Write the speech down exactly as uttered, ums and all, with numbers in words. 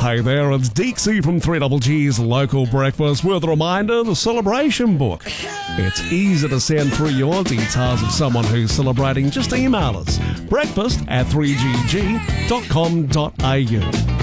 Hey there, it's Deeksy from three G G's Local Breakfast with a reminder, the celebration book. It's easy to send through your details of someone who's celebrating. Just email us, breakfast at three g g dot com dot a u.